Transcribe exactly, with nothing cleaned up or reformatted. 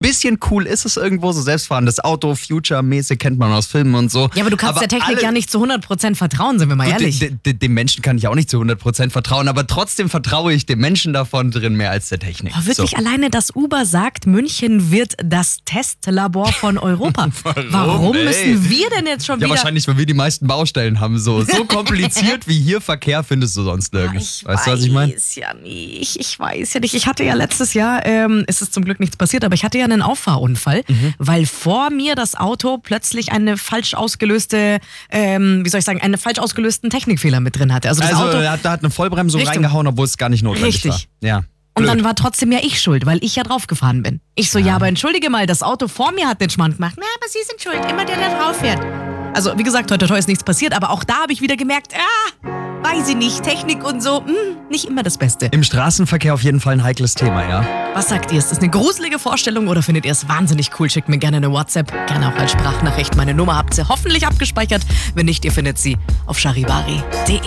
bisschen cool ist es irgendwo, so selbstfahrendes Auto, Future-mäßig, kennt man aus Filmen und so. Ja, aber du kannst aber der Technik alle, ja nicht zu hundert Prozent vertrauen, sind wir mal gut, ehrlich. de, de, dem Menschen kann ich auch nicht zu hundert Prozent vertrauen, aber trotzdem vertraue ich dem Menschen davon drin mehr als der Technik. Oh, wirklich so. Alleine, dass Uber sagt, München wird das Testlabor von Europa. Warum, Warum ey? müssen wir denn jetzt schon Ja, wieder... wahrscheinlich, weil wir die meisten Baustellen haben. So, so kompliziert wie hier Verkehr findest du sonst nirgends. Ich weißt du, was ich meine? weiß ja nicht, ich weiß ja nicht. Ich hatte ja letztes Jahr, ähm, es ist zum Glück nichts passiert, aber ich hatte ja einen Auffahrunfall, mhm. weil vor mir das Auto plötzlich eine falsch ausgelöste, ähm, wie soll ich sagen, einen falsch ausgelösten Technikfehler mit drin hatte. Also, das Also Auto, er hat, da hat eine Vollbremsung Richtung. reingehauen, obwohl es gar nicht notwendig Richtig. war. Ja. Und Blöd. dann war trotzdem ja ich schuld, weil ich ja draufgefahren bin. Ich so, ja, Ja. aber entschuldige mal, das Auto vor mir hat den Schmarrn gemacht. Na, aber Sie sind schuld, immer der, der drauf fährt. Also, wie gesagt, heute ist nichts passiert, aber auch da habe ich wieder gemerkt, ah, weiß ich nicht, Technik und so, mh, nicht immer das Beste. Im Straßenverkehr auf jeden Fall ein heikles Thema, ja. Was sagt ihr? Ist das eine gruselige Vorstellung oder findet ihr es wahnsinnig cool? Schickt mir gerne eine WhatsApp, gerne auch als Sprachnachricht. Meine Nummer habt ihr hoffentlich abgespeichert. Wenn nicht, ihr findet sie auf charivari punkt de.